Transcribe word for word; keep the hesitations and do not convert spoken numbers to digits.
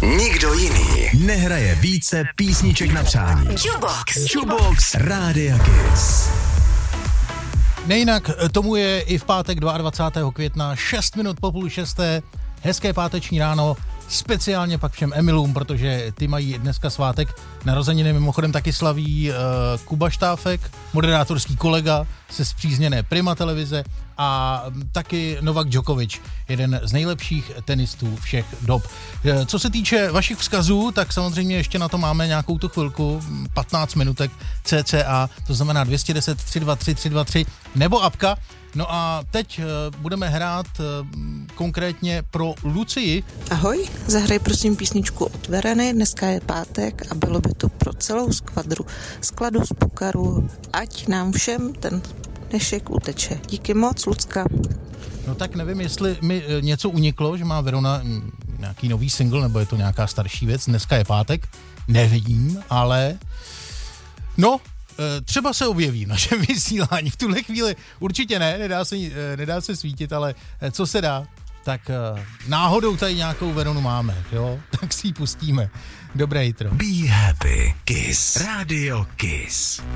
Nikdo jiný nehraje více písniček na přání. Jukebox. Jukebox Rádia Kiss. Nejinak tomu je i v pátek dvacátého druhého května, šest minut po půl šesté, hezké páteční ráno, speciálně pak všem Emilům, protože ty mají dneska svátek. Narozeniny mimochodem taky slaví uh, Kuba Štáfek, moderátorský kolega se spřízněné Prima televize a taky Novak Djokovic, jeden z nejlepších tenistů všech dob. Co se týče vašich vzkazů, tak samozřejmě ještě na to máme nějakou tu chvilku, patnáct minutek cca, to znamená dvě stě deset, tři dva tři, tři dva tři nebo apka. No a teď uh, budeme hrát uh, konkrétně pro Lucii. Ahoj, zahraj prosím písničku od Vereny, dneska je pátek a bylo by to pro celou skvadru skladu z Pukaru, ať nám všem ten dnešek uteče. Díky moc, Lucka. No tak nevím, jestli mi něco uniklo, že má Verona nějaký nový single, nebo je to nějaká starší věc, dneska je pátek, nevím, ale no, třeba se objeví v našem vysílání. V tuhle chvíli určitě ne, nedá se, nedá se svítit, ale co se dá, tak náhodou tady nějakou Veronu máme, jo? Tak si ji pustíme. Dobré jitro. Be happy. Kiss. Radio Kiss.